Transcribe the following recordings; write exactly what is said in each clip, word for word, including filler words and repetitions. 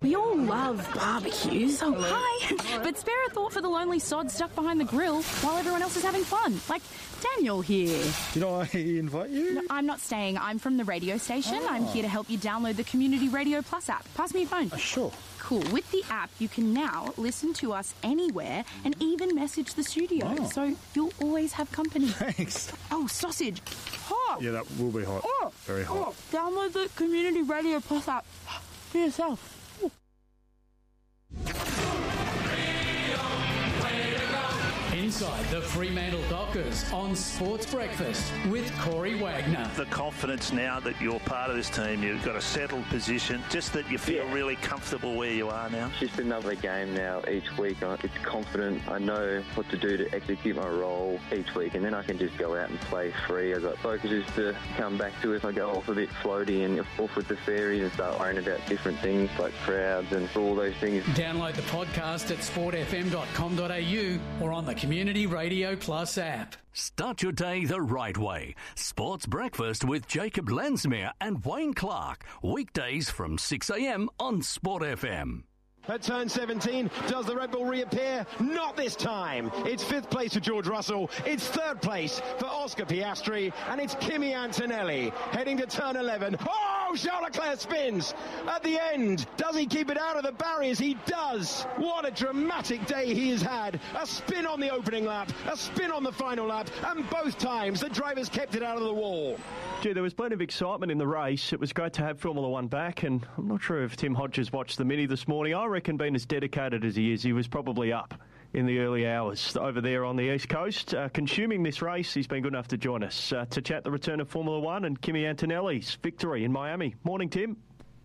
We all love barbecues. Oh, hi. But spare a thought for the lonely sod stuck behind the grill while everyone else is having fun. Like Daniel here. Did I invite you? No, I'm not staying. I'm from the radio station. Oh. I'm here to help you download the Community Radio Plus app. Pass me your phone. Uh, sure. Cool. With the app, you can now listen to us anywhere and even message the studio. Oh. So you'll always have company. Thanks. Oh, sausage. Hot. Yeah, that will be hot. Oh. Very hot. Oh. Download the Community Radio Plus app for yourself. Inside the Fremantle Dockers on Sports Breakfast with Corey Wagner. The confidence now that you're part of this team, you've got a settled position, just that you feel yeah. really comfortable where you are now. It's just another game now each week. It's confident. I know what to do to execute my role each week, and then I can just go out and play free. I've got focuses to come back to if I go off a bit floaty and off with the fairies and start worrying about different things like crowds and all those things. Download the podcast at sport f m dot com dot a u or on the Community Radio Plus app. Start your day the right way. Sports Breakfast with Jacob Lensmere and Wayne Clark. Weekdays from six a m on Sport F M. At turn seventeen, does the Red Bull reappear? Not this time. It's fifth place for George Russell. It's third place for Oscar Piastri. And it's Kimi Antonelli heading to turn eleven. Oh, Charles Leclerc spins at the end. Does he keep it out of the barriers? He does. What a dramatic day he has had. A spin on the opening lap, a spin on the final lap, and both times the drivers kept it out of the wall. Gee, there was plenty of excitement in the race. It was great to have Formula One back, and I'm not sure if Tim Hodges watched the Mini this morning. I reckon being as dedicated as he is, he was probably up in the early hours over there on the East Coast. Uh, consuming this race, he's been good enough to join us uh, to chat the return of Formula One and Kimi Antonelli's victory in Miami. Morning, Tim.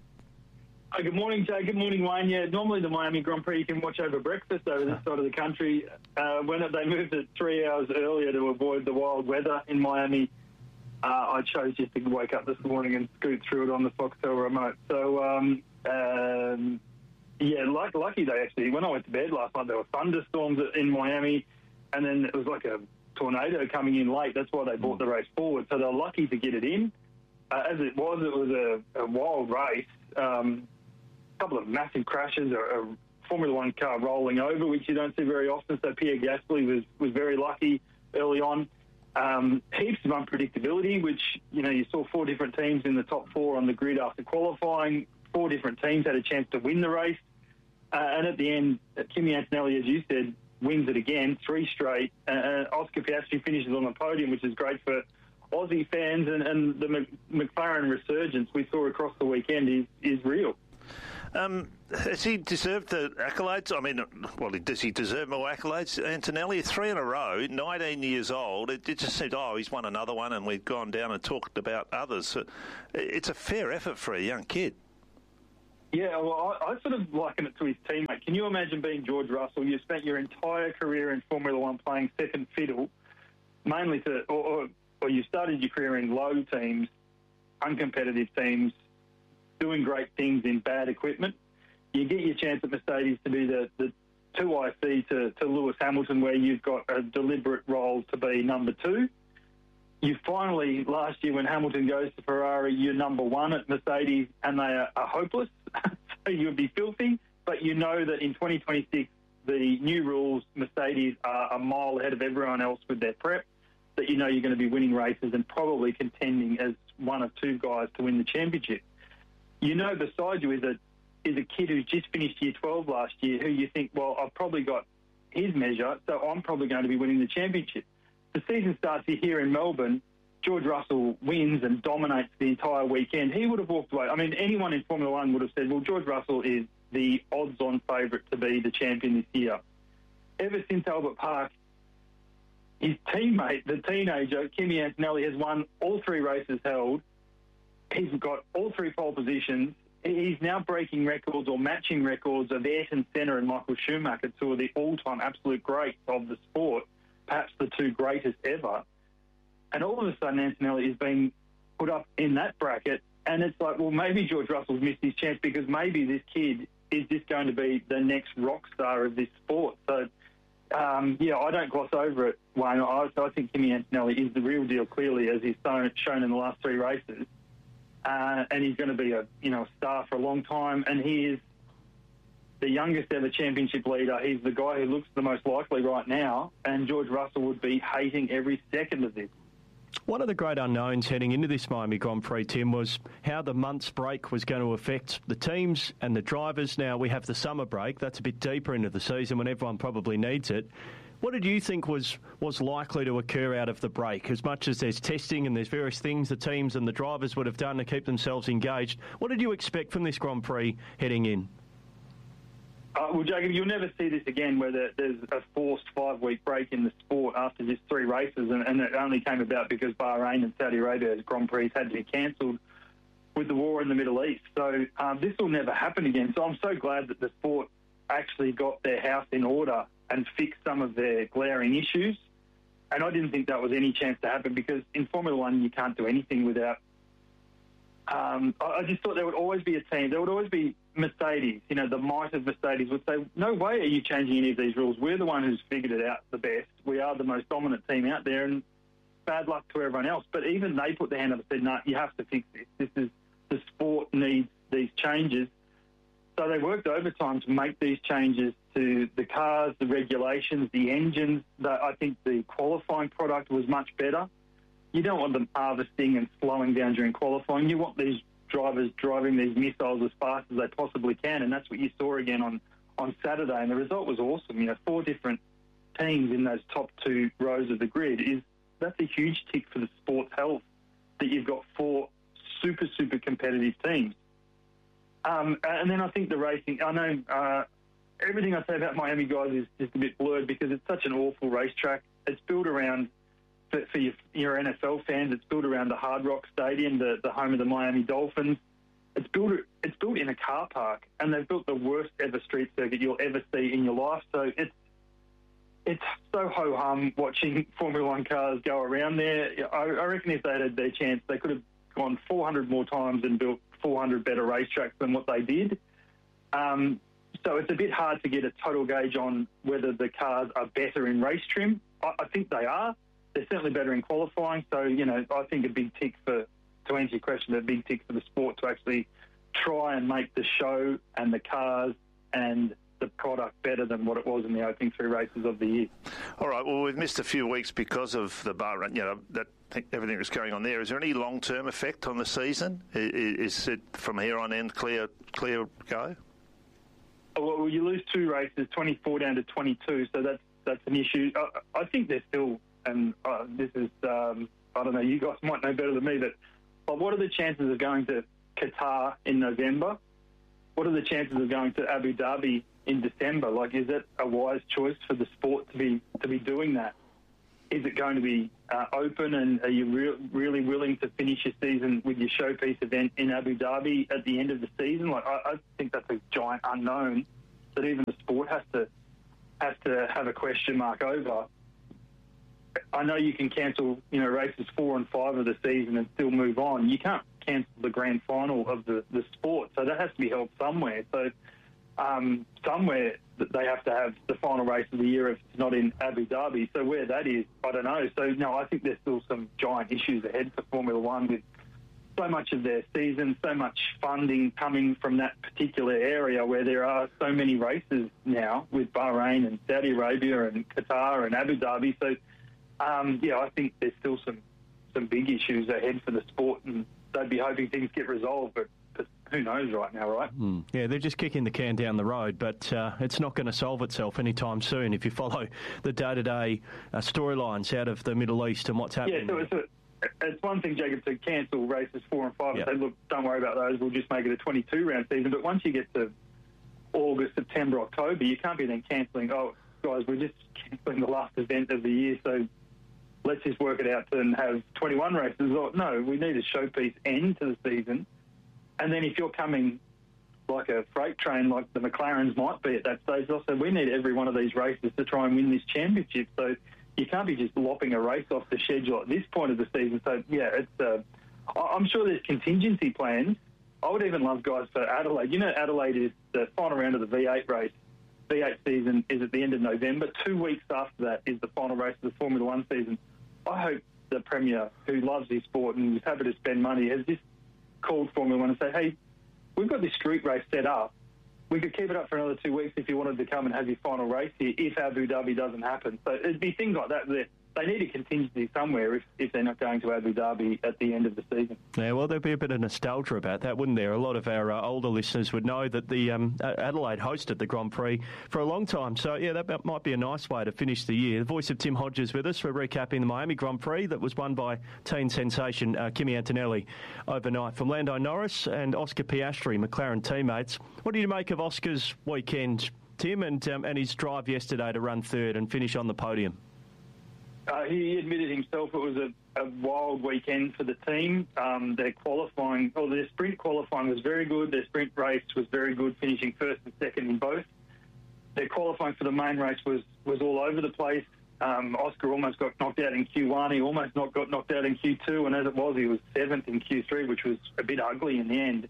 Hi, good morning, Jay. Good morning, Wayne. Yeah, normally the Miami Grand Prix you can watch over breakfast over this side of the country. Uh, when they moved it three hours earlier to avoid the wild weather in Miami, uh, I chose just to wake up this morning and scoot through it on the Foxtel remote. So, um, um, yeah, like, lucky they actually, when I went to bed last night, there were thunderstorms in Miami, and then it was like a tornado coming in late. That's why they brought the race forward. So they were lucky to get it in. Uh, as it was, it was a, a wild race. Um, a couple of massive crashes, a, a Formula One car rolling over, which you don't see very often. So Pierre Gasly was, was very lucky early on. Um, heaps of unpredictability, which, you know, you saw four different teams in the top four on the grid after qualifying. Four different teams had a chance to win the race. Uh, and at the end, Kimi Antonelli, as you said, wins it again, three straight. Uh, Oscar Piastri finishes on the podium, which is great for Aussie fans, and, and the McLaren resurgence we saw across the weekend is, is real. Um, has he deserved the accolades? I mean, well, does he deserve more accolades? Antonelli, three in a row, nineteen years old. It, it just said, oh, he's won another one, and we've gone down and talked about others. So it's a fair effort for a young kid. Yeah, well, I, I sort of liken it to his teammate. Can you imagine being George Russell? You spent your entire career in Formula One playing second fiddle, mainly to, or, or, or you started your career in low teams, uncompetitive teams, doing great things in bad equipment. You get your chance at Mercedes to be the, the two I C to, to Lewis Hamilton, where you've got a deliberate role to be number two. You finally, last year when Hamilton goes to Ferrari, you're number one at Mercedes, and they are, are hopeless. So you would be filthy, but you know that in twenty twenty-six, the new rules, Mercedes are a mile ahead of everyone else with their prep, that you know you're going to be winning races and probably contending as one of two guys to win the championship. You know beside you is a, is a kid who's just finished year twelve last year, who you think, well, I've probably got his measure, so I'm probably going to be winning the championship. The season starts here in Melbourne. George Russell wins and dominates the entire weekend. He would have walked away. I mean, anyone in Formula One would have said, well, George Russell is the odds-on favourite to be the champion this year. Ever since Albert Park, his teammate, the teenager, Kimi Antonelli, has won all three races held. He's got all three pole positions. He's now breaking records or matching records of Ayrton Senna and Michael Schumacher, two of the all-time absolute greats of the sport, perhaps the two greatest ever. And all of a sudden, Antonelli is being put up in that bracket, and it's like, well, maybe George Russell's missed his chance because maybe this kid is just going to be the next rock star of this sport. So, um, yeah, I don't gloss over it, Wayne. I, I think Kimi Antonelli is the real deal, clearly, as he's shown in the last three races. Uh, and he's going to be a you know a star for a long time. And he is the youngest ever championship leader. He's the guy who looks the most likely right now, and George Russell would be hating every second of this. One of the great unknowns heading into this Miami Grand Prix, Tim, was how the month's break was going to affect the teams and the drivers. Now, we have the summer break. That's a bit deeper into the season when everyone probably needs it. What did you think was, was likely to occur out of the break? As much as there's testing and there's various things the teams and the drivers would have done to keep themselves engaged, what did you expect from this Grand Prix heading in? Uh, well, Jacob, you'll never see this again where there, there's a forced five-week break in the sport after just three races, and, and it only came about because Bahrain and Saudi Arabia's Grand Prix had to be cancelled with the war in the Middle East. So um, this will never happen again. So I'm so glad that the sport actually got their house in order and fixed some of their glaring issues. And I didn't think that was any chance to happen because in Formula One you can't do anything without... Um, I just thought there would always be a team. There would always be Mercedes. You know, the might of Mercedes would say, no way are you changing any of these rules. We're the one who's figured it out the best. We are the most dominant team out there, and bad luck to everyone else. But even they put their hand up and said, no, you have to fix this. This is the sport needs these changes. So they worked overtime to make these changes to the cars, the regulations, the engines. The, I think the qualifying product was much better. You don't want them harvesting and slowing down during qualifying. You want these drivers driving these missiles as fast as they possibly can, and that's what you saw again on, on Saturday. And the result was awesome. You know, four different teams in those top two rows of the grid. Is that's a huge tick for the sport's health, that you've got four super, super competitive teams. Um, and then I think the racing, I know uh, everything I say about Miami, guys, is just a bit blurred because it's such an awful racetrack. It's built around... For, for your, your N F L fans, it's built around the Hard Rock Stadium, the, the home of the Miami Dolphins. It's built it's built in a car park, and they've built the worst ever street circuit you'll ever see in your life. So it's it's so ho-hum watching Formula One cars go around there. I, I reckon if they had their chance, they could have gone four hundred more times and built four hundred better racetracks than what they did. Um, so it's a bit hard to get a total gauge on whether the cars are better in race trim. I, I think they are. They're certainly better in qualifying. So, you know, I think a big tick for, to answer your question, a big tick for the sport to actually try and make the show and the cars and the product better than what it was in the opening three races of the year. All right, well, we've missed a few weeks because of the Bahrain, you know, that everything that's going on there. Is there any long-term effect on the season? Is, is it from here on in clear, clear go? Well, you lose two races, twenty-four down to twenty-two, so that's, that's an issue. I, I think they're still... And uh, this is, um, I don't know, you guys might know better than me, but, but what are the chances of going to Qatar in November? What are the chances of going to Abu Dhabi in December? Like, is it a wise choice for the sport to be to be doing that? Is it going to be uh, open, and are you re- really willing to finish your season with your showpiece event in Abu Dhabi at the end of the season? Like, I, I think that's a giant unknown that even the sport has to has to have a question mark over. I know you can cancel, you know, races four and five of the season and still move on. You can't cancel the grand final of the, the sport, so that has to be held somewhere. So um, somewhere they have to have the final race of the year if it's not in Abu Dhabi. So where that is, I don't know. So, no, I think there's still some giant issues ahead for Formula One with so much of their season, so much funding coming from that particular area where there are so many races now with Bahrain and Saudi Arabia and Qatar and Abu Dhabi. So, Um, yeah, I think there's still some, some big issues ahead for the sport, and they'd be hoping things get resolved, but, but who knows right now, right? Mm. Yeah, they're just kicking the can down the road, but uh, it's not going to solve itself anytime soon if you follow the day-to-day uh, storylines out of the Middle East and what's happening. Yeah, so it's, a, it's one thing, Jacob, to cancel races four and five yep. and say, look, don't worry about those, we'll just make it a twenty-two round season, but once you get to August, September, October, you can't be then cancelling, oh, guys, we're just cancelling the last event of the year, so let's just work it out and have twenty-one races. Or, no, we need a showpiece end to the season. And then if you're coming like a freight train, like the McLarens might be at that stage, also we need every one of these races to try and win this championship. So you can't be just lopping a race off the schedule at this point of the season. So, yeah, it's. Uh, I'm sure there's contingency plans. I would even love guys for Adelaide. You know, Adelaide is the final round of the V eight race. V eight season is at the end of November. Two weeks after that is the final race of the Formula One season. I hope the Premier, who loves his sport and is happy to spend money, has just called Formula One and said, hey, we've got this street race set up. we could keep it up for another two weeks if you wanted to come and have your final race here, if Abu Dhabi doesn't happen. So it'd be things like that that they need a contingency somewhere if, if they're not going to Abu Dhabi at the end of the season. Yeah, well, there'd be a bit of nostalgia about that, wouldn't there? A lot of our uh, older listeners would know that the um, Adelaide hosted the Grand Prix for a long time. So, yeah, that might be a nice way to finish the year. The voice of Tim Hodges with us. We're recapping the Miami Grand Prix that was won by teen sensation uh, Kimi Antonelli overnight. From Lando Norris and Oscar Piastri, McLaren teammates. What do you make of Oscar's weekend, Tim, and, um, and his drive yesterday to run third and finish on the podium? Uh, he admitted himself it was a, a wild weekend for the team. Um, their qualifying, or their sprint qualifying was very good. Their sprint race was very good, finishing first and second in both. Their qualifying for the main race was, was all over the place. Um, Oscar almost got knocked out in Q one. He almost not got knocked out in Q two, and as it was, he was seventh in Q three, which was a bit ugly in the end.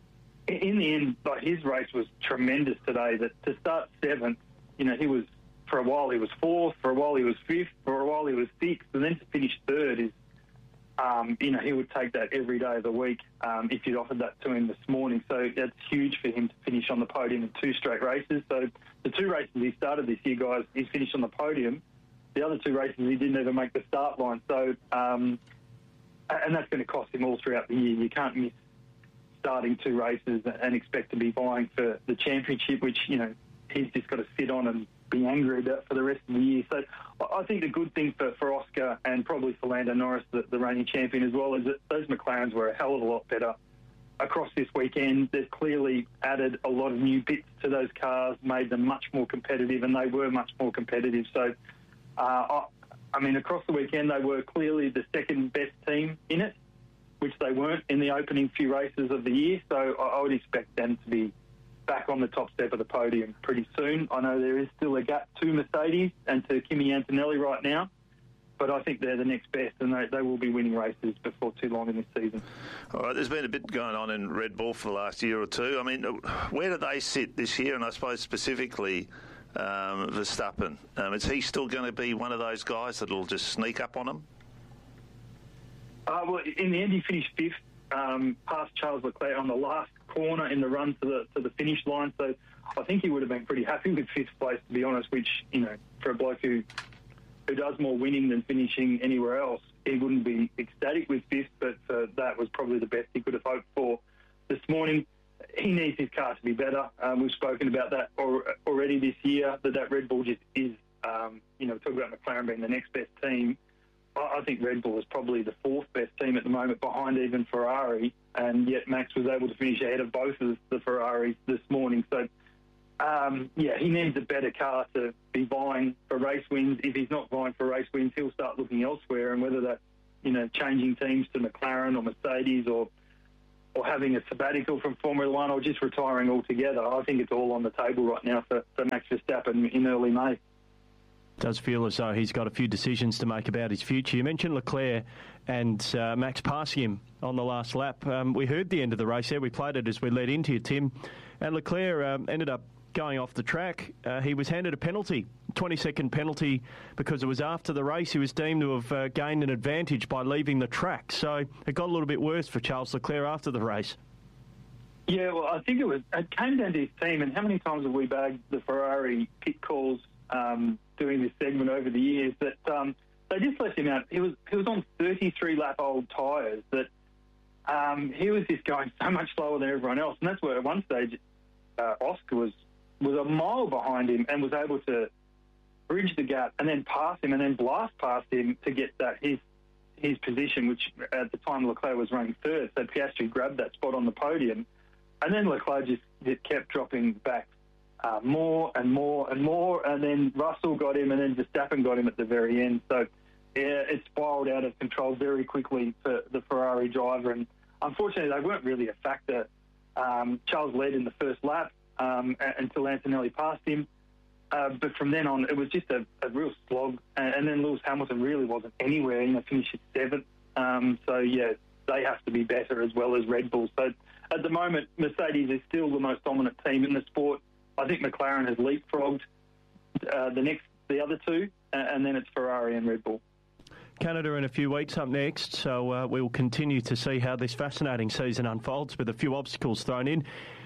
In the end, like, his race was tremendous today. That to start seventh, you know, he was. For a while he was fourth, for a while he was fifth, for a while he was sixth, and then to finish third is, um, you know, he would take that every day of the week um, if you'd offered that to him this morning. So that's huge for him to finish on the podium in two straight races. So the two races he started this year, guys, he's finished on the podium. The other two races he didn't even make the start line. So, um, and that's going to cost him all throughout the year. You can't miss starting two races and expect to be vying for the championship, which, you know, he's just got to sit on and be angry about for the rest of the year. So I think the good thing for, for Oscar and probably for Lando Norris, the, the reigning champion as well, is that those McLarens were a hell of a lot better across this weekend. They've clearly added a lot of new bits to those cars, made them much more competitive, and they were much more competitive. So, uh, I, I mean, across the weekend, they were clearly the second best team in it, which they weren't in the opening few races of the year. So I, I would expect them to be back on the top step of the podium pretty soon. I know there is still a gap to Mercedes and to Kimi Antonelli right now, but I think they're the next best, and they, they will be winning races before too long in this season. All right, there's been a bit going on in Red Bull for the last year or two. I mean, where do they sit this year? And I suppose specifically um, Verstappen. Um, is he still going to be one of those guys that will just sneak up on them? Uh, well, in the end, he finished fifth, um, past Charles Leclerc on the last corner in the run to the to the finish line. So I think he would have been pretty happy with fifth place, to be honest, which, you know, for a bloke who who does more winning than finishing anywhere else, he wouldn't be ecstatic with fifth, but uh, that was probably the best he could have hoped for this morning. He needs his car to be better. Um, we've spoken about that or, already this year, that that Red Bull just is, um, you know, talk about McLaren being the next best team. I think Red Bull is probably the fourth best team at the moment, behind even Ferrari, and yet Max was able to finish ahead of both of the Ferraris this morning. So, um, yeah, he needs a better car to be vying for race wins. If he's not vying for race wins, he'll start looking elsewhere, and whether that's, you know, changing teams to McLaren or Mercedes, or or having a sabbatical from Formula One, or just retiring altogether, I think it's all on the table right now for, for Max Verstappen in early May. Does feel as though he's got a few decisions to make about his future. You mentioned Leclerc and uh, Max passing him on the last lap. Um, we heard the end of the race there. We played it as we led into you, Tim. And Leclerc um, ended up going off the track. Uh, he was handed a penalty, twenty-second penalty, because it was after the race. He was deemed to have uh, gained an advantage by leaving the track. So it got a little bit worse for Charles Leclerc after the race. Yeah, well, I think it was. It came down to his team, and how many times have we bagged the Ferrari pit calls um, doing this segment over the years, that um, they just left him out. He was he was on thirty-three lap old tyres, that um, he was just going so much slower than everyone else, and that's where at one stage uh, Oscar was was a mile behind him and was able to bridge the gap and then pass him and then blast past him to get that his his position, which at the time Leclerc was running third. So Piastri grabbed that spot on the podium, and then Leclerc just, just kept dropping back Uh, more and more and more, and then Russell got him, and then Verstappen got him at the very end. So, yeah, it spiraled out of control very quickly for the Ferrari driver, and unfortunately they weren't really a factor. Um, Charles led in the first lap um, until Antonelli passed him, uh, but from then on it was just a, a real slog, and, and then Lewis Hamilton really wasn't anywhere, you know, finished seventh. Um, so, yeah, they have to be better as well as Red Bull. So, at the moment, Mercedes is still the most dominant team in the sport. I think McLaren has leapfrogged uh, the next, the other two, and then it's Ferrari and Red Bull. Canada in a few weeks up next, so uh, we will continue to see how this fascinating season unfolds with a few obstacles thrown in.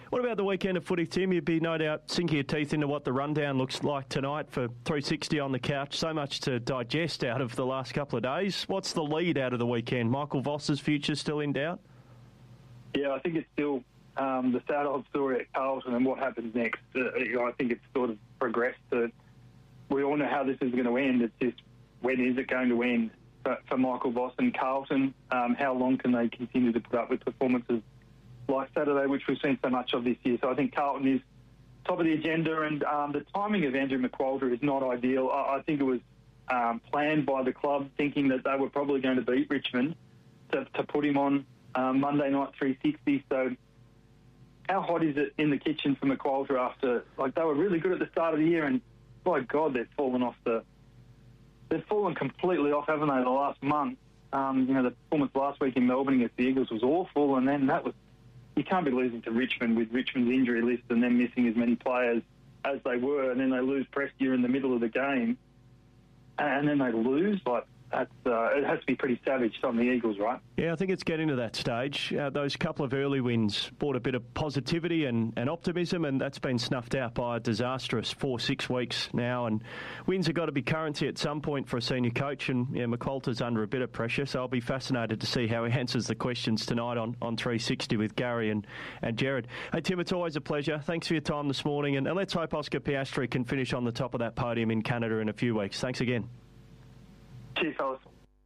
What about the weekend of footy, Tim? You'd be no doubt sinking your teeth into what the rundown looks like tonight for three sixty on the couch. So much to digest out of the last couple of days. What's the lead out of the weekend? Michael Voss's future still in doubt? Yeah, I think it's still um, the sad old story at Carlton and what happens next. Uh, I think it's sort of progressed to, we all know how this is going to end. It's just, when is it going to end for, for Michael Voss and Carlton? Um, how long can they continue to put up with performances like Saturday, which we've seen so much of this year? So I think Carlton is top of the agenda, and um, the timing of Andrew McQualter is not ideal. I, I think it was um, planned by the club, thinking that they were probably going to beat Richmond to, to put him on um, Monday night three sixty. So how hot is it in the kitchen for McQualter after, like, they were really good at the start of the year, and by God, they've fallen off the, they've fallen completely off, haven't they, the last month? Um, you know, the performance last week in Melbourne against the Eagles was awful, and then that was, you can't be losing to Richmond with Richmond's injury list and then missing as many players as they were, and then they lose Prestia in the middle of the game, and then they lose. Like, that's, uh, it has to be pretty savage on the Eagles, right? Yeah, I think it's getting to that stage. Uh, those couple of early wins brought a bit of positivity and, and optimism, and that's been snuffed out by a disastrous four, six weeks now. And wins have got to be currency at some point for a senior coach, and yeah, McQualter's under a bit of pressure, so I'll be fascinated to see how he answers the questions tonight on, on three sixty with Gary and, and Jared. Hey, Tim, it's always a pleasure. Thanks for your time this morning, and, and let's hope Oscar Piastri can finish on the top of that podium in Canada in a few weeks. Thanks again. Cheers, fellas.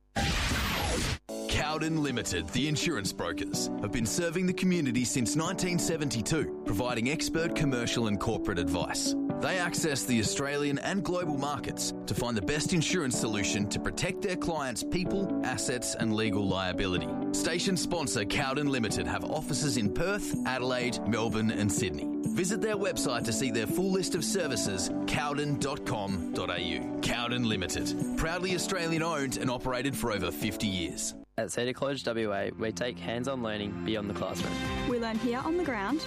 Cowden Limited, the insurance brokers, have been serving the community since nineteen seventy-two, providing expert commercial and corporate advice. They access the Australian and global markets to find the best insurance solution to protect their clients' people, assets and legal liability. Station sponsor Cowden Limited have offices in Perth, Adelaide, Melbourne and Sydney. Visit their website to see their full list of services, cowden dot com dot a u. Cowden Limited, proudly Australian owned and operated for over fifty years. At Cedar College W A, we take hands-on learning beyond the classroom. We learn here on the ground,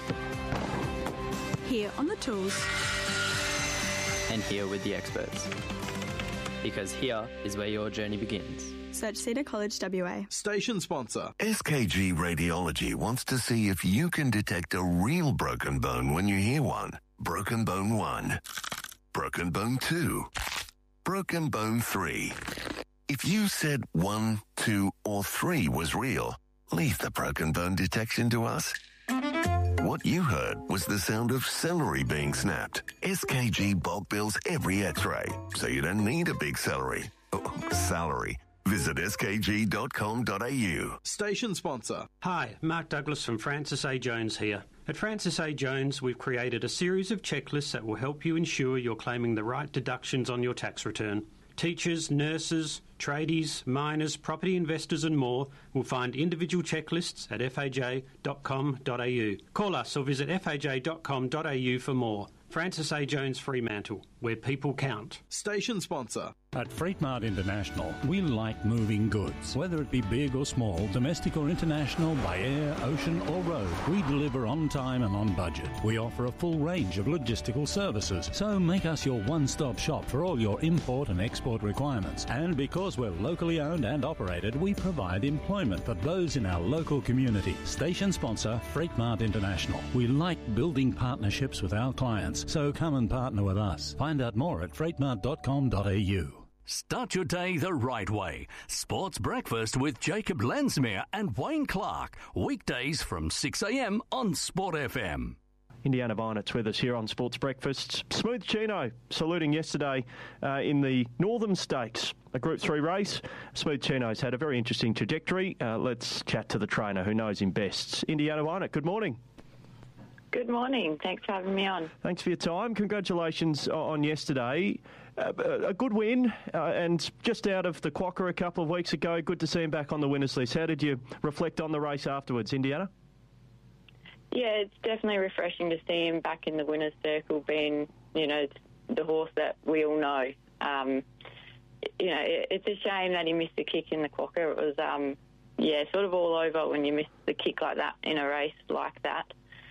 here on the tools, and here with the experts. Because here is where your journey begins. Search Cedar College W A. Station sponsor. S K G Radiology wants to see if you can detect a real broken bone when you hear one. Broken bone one. Broken bone two. Broken bone three. If you said one, two, or three was real, leave the broken bone detection to us. What you heard was the sound of celery being snapped. S K G bulk bills every x-ray, so you don't need a big celery. Oh, salary. Visit s k g dot com dot a u. Station sponsor. Hi, Mark Douglas from Francis A. Jones here. At Francis A. Jones, we've created a series of checklists that will help you ensure you're claiming the right deductions on your tax return. Teachers, nurses, tradies, miners, property investors and more will find individual checklists at f a j dot com dot a u. Call us or visit f a j dot com dot a u for more. Francis A. Jones Fremantle, where people count. Station sponsor. At Freight Mart International, we like moving goods. Whether it be big or small, domestic or international, by air, ocean or road, we deliver on time and on budget. We offer a full range of logistical services, so make us your one-stop shop for all your import and export requirements. And because we're locally owned and operated, we provide employment for those in our local community. Station sponsor, Freight Mart International. We like building partnerships with our clients, so come and partner with us. Find out more at freight mart dot com dot a u. Start your day the right way. Sports Breakfast with Jacob Lensmere and Wayne Clark. Weekdays from six a m on Sport F M. Indiana Vinett's with us here on Sports Breakfast. Smooth Chino saluting yesterday uh, in the Northern Stakes, a Group three race. Smooth Chino's had a very interesting trajectory. Uh, let's chat to the trainer who knows him best. Indiana Vinett, good morning. Good morning. Thanks for having me on. Thanks for your time. Congratulations on yesterday. Uh, a good win, uh, and just out of the Quokka a couple of weeks ago. Good to see him back on the winners list. How did you reflect on the race afterwards, Indiana? Yeah, it's definitely refreshing to see him back in the winners circle, being, you know, the horse that we all know. Um, you know, it, it's a shame that he missed the kick in the Quokka. It was, um, yeah, sort of all over when you miss the kick like that in a race like that.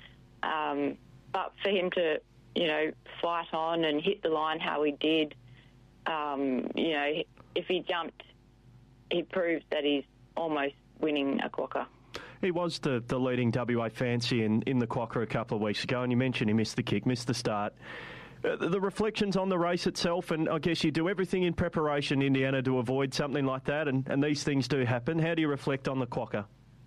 Um, but for him to, you know, fight on and hit the line how he did, um, you know, if he jumped, he proved that he's almost winning a Quokka. He was the, the leading W A fancy in, in the Quokka a couple of weeks ago, and you mentioned he missed the kick, missed the start. Uh, the, the reflections on the race itself, and I guess you do everything in preparation, Indiana, to avoid something like that, and, and these things do happen. How do you reflect on the Quokka?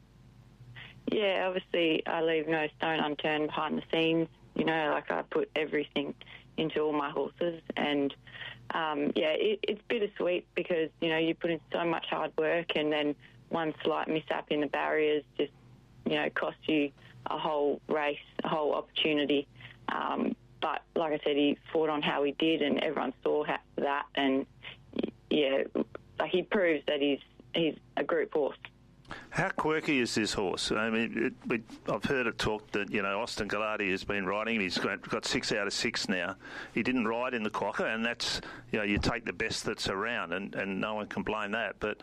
Yeah, obviously I leave no stone unturned behind the scenes. You know, like I put everything into all my horses, and um, yeah, it, it's bittersweet because, you know, you put in so much hard work and then one slight mishap in the barriers just, you know, cost you a whole race, a whole opportunity. Um, but like I said, he fought on how he did, and everyone saw how, that, and yeah, like he proves that he's he's a group horse. How quirky is this horse? I mean, it, we, I've heard it talked that, you know, Austin Gallardi has been riding him. He's got, got six out of six now. He didn't ride in the Quokka, and that's, you know, you take the best that's around, and, and no one can blame that. But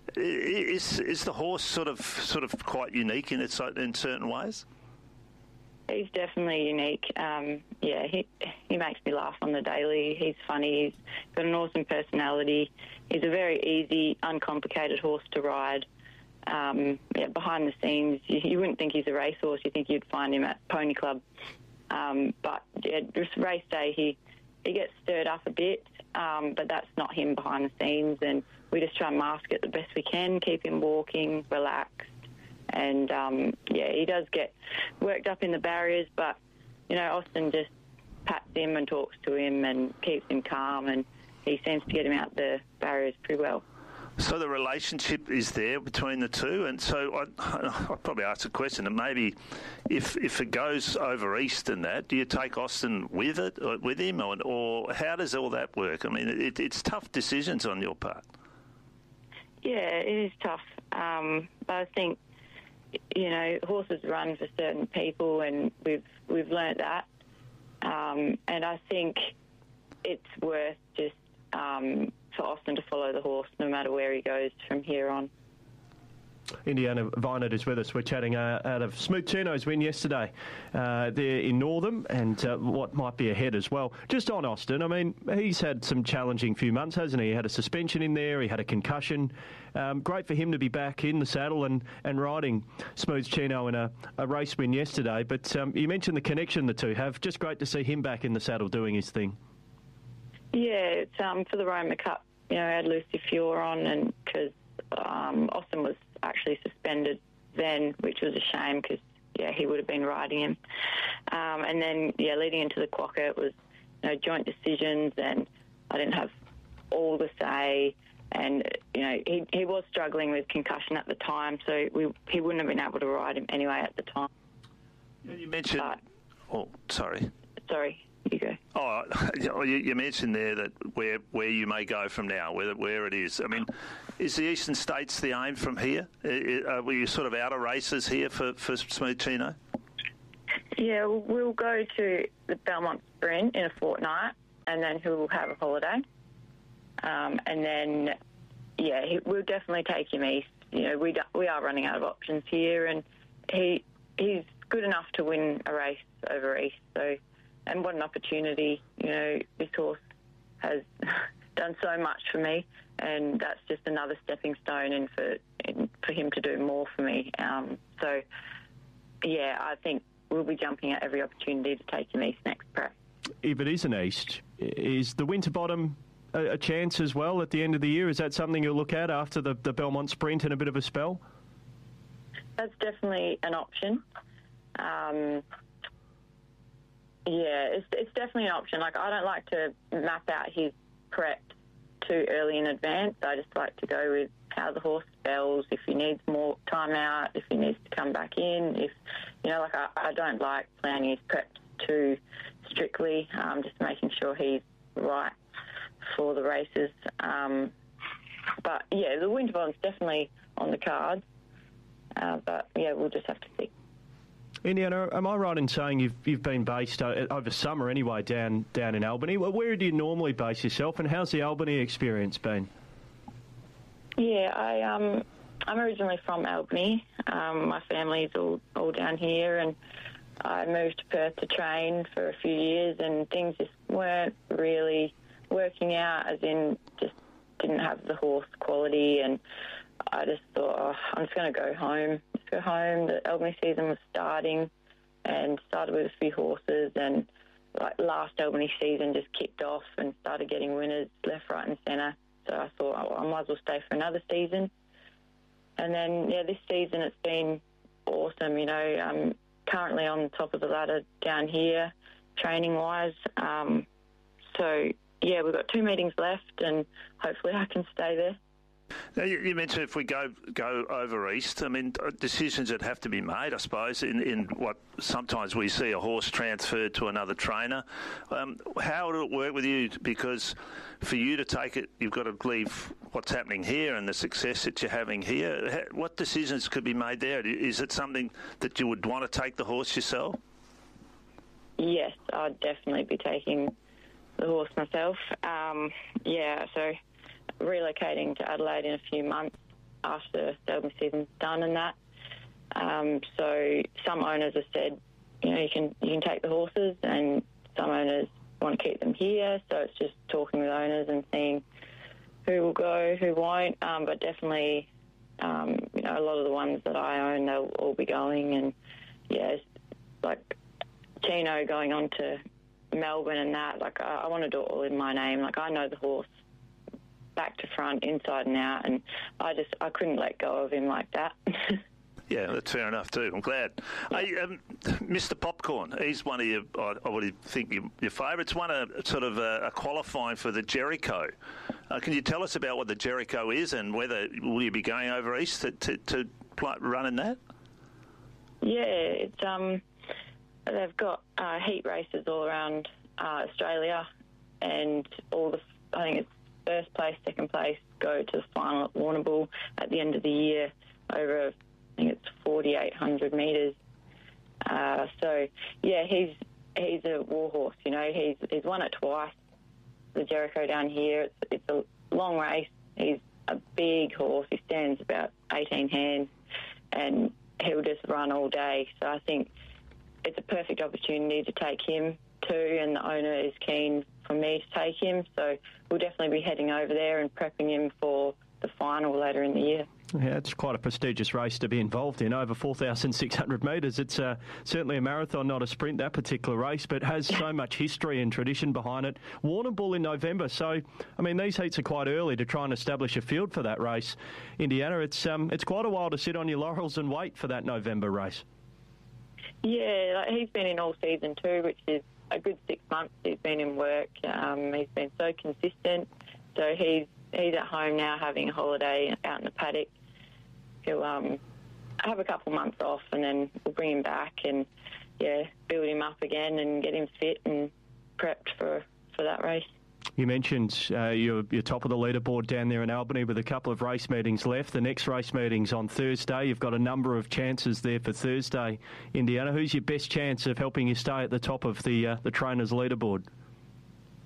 is is the horse sort of sort of quite unique in its in certain ways? He's definitely unique. Um, yeah, he he makes me laugh on the daily. He's funny. He's got an awesome personality. He's a very easy, uncomplicated horse to ride. Um, yeah, behind the scenes, you, you wouldn't think he's a racehorse. You think you'd find him at Pony Club. Um, but yeah, just race day, he he gets stirred up a bit, um, but that's not him behind the scenes. And we just try and mask it the best we can, keep him walking, relaxed. And, um, yeah, he does get worked up in the barriers, but, you know, Austin just pats him and talks to him and keeps him calm, and he seems to get him out the barriers pretty well. So the relationship is there between the two, and so I, I'll probably ask a question that maybe if if it goes over east and that, do you take Austin with it or with him, or, or how does all that work? I mean, it, it's tough decisions on your part. Yeah, it is tough, um, but I think, you know, horses run for certain people, and we've we've learnt that, um, and I think it's worth just um, for Austin to follow the horse no matter where he goes from here on. Indiana Vinert is with us. We're chatting uh, out of Smooth Chino's win yesterday uh, there in Northam, and uh, what might be ahead as well. Just on Austin, I mean, he's had some challenging few months, hasn't he? He had a suspension in there, he had a concussion. Um, great for him to be back in the saddle and, and riding Smooth Chino in a, a race win yesterday. But um, you mentioned the connection the two have. Just great to see him back in the saddle doing his thing. Yeah, it's, um, for the Roma Cup, you know, I had Lucy Fiore on, and because um, Austin was actually suspended then, which was a shame because, yeah, he would have been riding him. Um, and then, yeah, leading into the Quokka, it was, you know, joint decisions, and I didn't have all the say. And, you know, he he was struggling with concussion at the time, so we, he wouldn't have been able to ride him anyway at the time. You mentioned... But, oh, sorry. Sorry. You go. Oh, you, you mentioned there that where where you may go from now, where where it is. I mean, is the Eastern States the aim from here? Uh, were you sort of out of races here for, for Smooth Chino? Yeah, we'll go to the Belmont Sprint in a fortnight, and then he'll have a holiday. Um, and then, yeah, he, we'll definitely take him east. You know, we do, we are running out of options here, and he he's good enough to win a race over east, so... And what an opportunity, you know, this horse has done so much for me, and that's just another stepping stone in for in, for him to do more for me. Um, so, yeah, I think we'll be jumping at every opportunity to take him east next prep. If it is an east, is the Winterbottom a, a chance as well at the end of the year? Is that something you'll look at after the, the Belmont Sprint and a bit of a spell? That's definitely an option. Um Yeah, it's it's definitely an option. Like, I don't like to map out his prep too early in advance. I just like to go with how the horse spells, if he needs more time out, if he needs to come back in. If, you know, like I, I don't like planning his prep too strictly, um, just making sure he's right for the races. Um, but, yeah, the Winterbottom's definitely on the cards. Uh, but, yeah, we'll just have to see. Indiana, am I right in saying you've you've been based uh, over summer anyway down down in Albany? Well, where do you normally base yourself, and how's the Albany experience been? Yeah, I um I'm originally from Albany. Um, my family's all all down here, and I moved to Perth to train for a few years, and things just weren't really working out. As in, just didn't have the horse quality, and I just thought, oh, I'm just going to go home. for home. The Albany season was starting and started with a few horses, and like last Albany season just kicked off and started getting winners left, right and centre. So I thought, oh, I might as well stay for another season. And then, yeah, this season it's been awesome. You know, I'm currently on the top of the ladder down here, training-wise. Um, so, yeah, we've got two meetings left and hopefully I can stay there. Now, you, you mentioned if we go go over east, I mean, decisions that have to be made, I suppose, in, in what sometimes we see a horse transferred to another trainer. Um, how would it work with you? Because for you to take it, you've got to leave what's happening here and the success that you're having here. What decisions could be made there? Is it something that you would want to take the horse yourself? Yes, I'd definitely be taking the horse myself. Um, yeah, so relocating to Adelaide in a few months after the Albany season's done and that. Um, so some owners have said, you know, you can you can take the horses, and some owners want to keep them here. So it's just talking with owners and seeing who will go, who won't. Um, but definitely, um, you know, a lot of the ones that I own, they'll all be going. And yeah, it's like Chino going on to Melbourne and that. Like I, I want to do it all in my name. Like I know the horse back to front, inside and out, and I just I couldn't let go of him like that. Yeah, that's fair enough too. I'm glad. Hey, um, Mister Popcorn, he's one of your, I, I would think your, your favourites. Won a sort of a, a qualifying for the Jericho. Uh, can you tell us about what the Jericho is and whether will you be going over east to to, to play, run in that? Yeah, it's um they've got uh, heat races all around uh, Australia, and all the I think it's first place, second place go to the final at Warrnambool at the end of the year over, I think it's forty-eight hundred metres. Uh, so, yeah, he's he's a war horse, you know. He's he's won it twice, the Jericho down here. It's, it's a long race. He's a big horse. He stands about eighteen hands, and he'll just run all day. So I think it's a perfect opportunity to take him too, and the owner is keen for me to take him, so we'll definitely be heading over there and prepping him for the final later in the year. Yeah, it's quite a prestigious race to be involved in, over four thousand six hundred metres. It's uh, certainly a marathon, not a sprint, that particular race, but has so much history and tradition behind it. Warrnambool in November, so, I mean, these heats are quite early to try and establish a field for that race. Indiana, it's um, it's quite a while to sit on your laurels and wait for that November race. Yeah, like he's been in all season too, which is a good six months he's been in work. Um, he's been so consistent. So he's he's at home now having a holiday out in the paddock. He'll um, have a couple months off and then we'll bring him back and, yeah, build him up again and get him fit and prepped for, for that race. You mentioned uh, you're, you're top of the leaderboard down there in Albany with a couple of race meetings left. The next race meeting's on Thursday. You've got a number of chances there for Thursday. Indiana, who's your best chance of helping you stay at the top of the uh, the trainers' leaderboard?